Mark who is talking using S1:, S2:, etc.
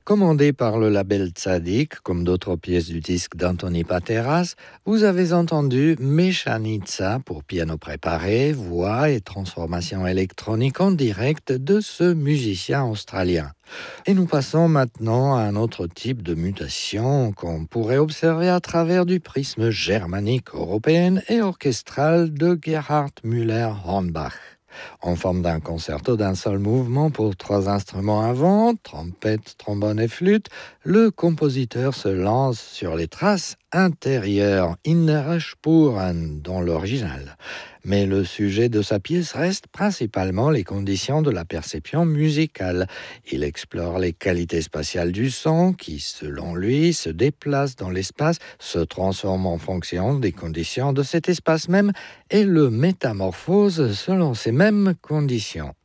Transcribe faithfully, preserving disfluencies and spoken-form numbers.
S1: Commandé par le label Tzadik, comme d'autres pièces du disque d'Anthony Pateras, vous avez entendu Meshanitsa pour piano préparé, voix et transformation électronique en direct de ce musicien australien. Et nous passons maintenant à un autre type de mutation qu'on pourrait observer à travers du prisme germanique, européen et orchestral de Gerhard Müller-Hornbach. En forme d'un concerto d'un seul mouvement pour trois instruments à vent, trompette, trombone et flûte, le compositeur se lance sur les traces intérieures, Innere Spuren, dans l'original. Mais le sujet de sa pièce reste principalement les conditions de la perception musicale. Il explore les qualités spatiales du son qui, selon lui, se déplace dans l'espace, se transforme en fonction des conditions de cet espace même et le métamorphose selon ces mêmes conditions.